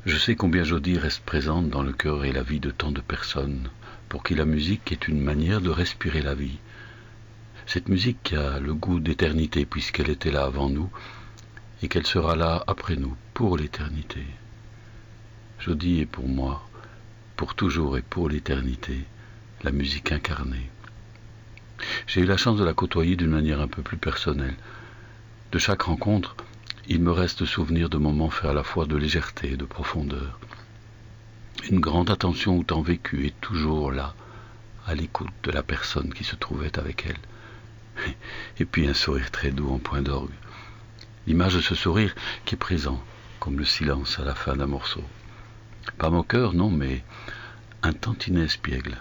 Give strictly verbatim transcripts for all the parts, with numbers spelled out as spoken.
Je sais combien Jody reste présente dans le cœur et la vie de tant de personnes, pour qui la musique est une manière de respirer la vie. Cette musique qui a le goût d'éternité puisqu'elle était là avant nous et qu'elle sera là après nous, pour l'éternité. Jody est pour moi, pour toujours et pour l'éternité, la musique incarnée. J'ai eu la chance de la côtoyer d'une manière un peu plus personnelle. De chaque rencontre, il me reste souvenir de moments faits à la fois de légèreté et de profondeur. Une grande attention au temps vécu est toujours là, à l'écoute de la personne qui se trouvait avec elle. Et puis un sourire très doux en point d'orgue. L'image de ce sourire qui est présent, comme le silence à la fin d'un morceau. Pas moqueur, non, mais un tantinet espiègle.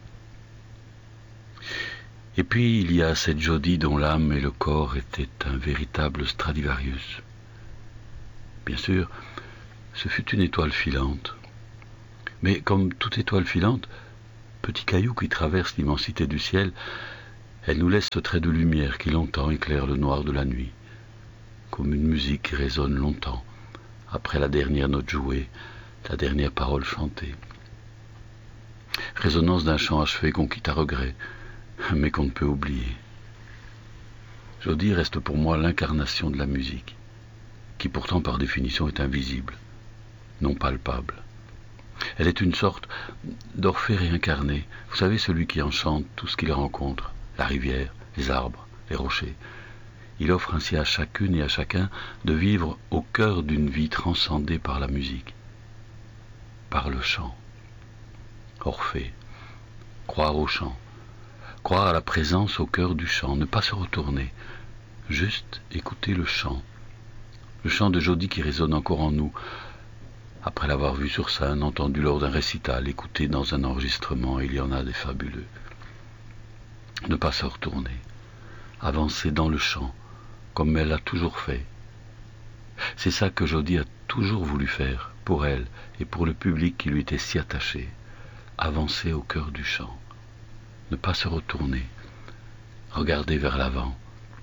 Et puis il y a cette Jody dont l'âme et le corps étaient un véritable Stradivarius. Bien sûr, ce fut une étoile filante. Mais comme toute étoile filante, petit caillou qui traverse l'immensité du ciel, elle nous laisse ce trait de lumière qui longtemps éclaire le noir de la nuit, comme une musique qui résonne longtemps, après la dernière note jouée, la dernière parole chantée. Résonance d'un chant achevé qu'on quitte à regret, mais qu'on ne peut oublier. Jody reste pour moi l'incarnation de la musique, qui pourtant par définition est invisible, non palpable. Elle est une sorte d'Orphée réincarné, vous savez, celui qui enchante tout ce qu'il rencontre, la rivière, les arbres, les rochers. Il offre ainsi à chacune et à chacun de vivre au cœur d'une vie transcendée par la musique, par le chant. Orphée, croire au chant, croire à la présence au cœur du chant, ne pas se retourner, juste écouter le chant, le chant de Jody qui résonne encore en nous, après l'avoir vu sur scène, entendu lors d'un récital, écouté dans un enregistrement, il y en a des fabuleux. Ne pas se retourner, avancer dans le chant, comme elle l'a toujours fait. C'est ça que Jody a toujours voulu faire, pour elle et pour le public qui lui était si attaché, avancer au cœur du chant, ne pas se retourner, regarder vers l'avant.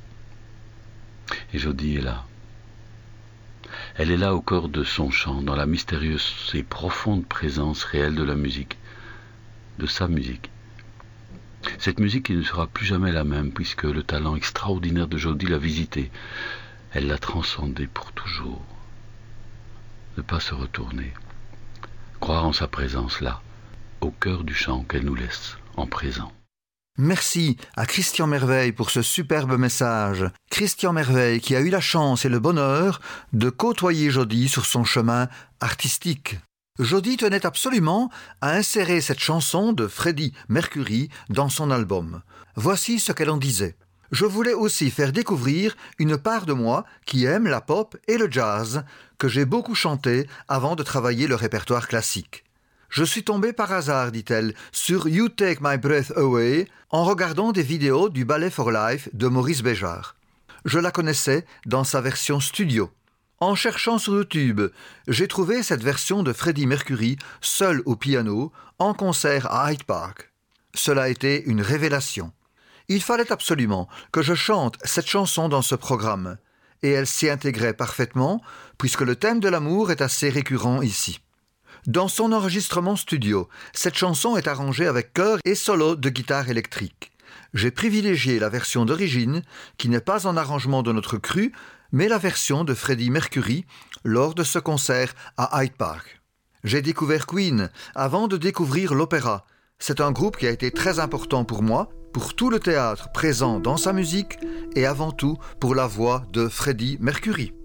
Et Jody est là. Elle est là au cœur de son chant, dans la mystérieuse et profonde présence réelle de la musique, de sa musique. Cette musique qui ne sera plus jamais la même, puisque le talent extraordinaire de Jody l'a visitée. Elle l'a transcendée pour toujours. Ne pas se retourner. Croire en sa présence là, au cœur du chant qu'elle nous laisse en présent. Merci à Christian Merveille pour ce superbe message. Christian Merveille qui a eu la chance et le bonheur de côtoyer Jody sur son chemin artistique. Jody tenait absolument à insérer cette chanson de Freddie Mercury dans son album. Voici ce qu'elle en disait. Je voulais aussi faire découvrir une part de moi qui aime la pop et le jazz, que j'ai beaucoup chanté avant de travailler le répertoire classique. Je suis tombée par hasard, dit-elle, sur You Take My Breath Away en regardant des vidéos du Ballet for Life de Maurice Béjart. Je la connaissais dans sa version studio. En cherchant sur YouTube, j'ai trouvé cette version de Freddie Mercury seul au piano en concert à Hyde Park. Cela a été une révélation. Il fallait absolument que je chante cette chanson dans ce programme, et elle s'y intégrait parfaitement puisque le thème de l'amour est assez récurrent ici. Dans son enregistrement studio, cette chanson est arrangée avec chœur et solo de guitare électrique. J'ai privilégié la version d'origine, qui n'est pas en arrangement de notre cru, mais la version de Freddie Mercury lors de ce concert à Hyde Park. J'ai découvert Queen avant de découvrir l'opéra. C'est un groupe qui a été très important pour moi, pour tout le théâtre présent dans sa musique et avant tout pour la voix de Freddie Mercury.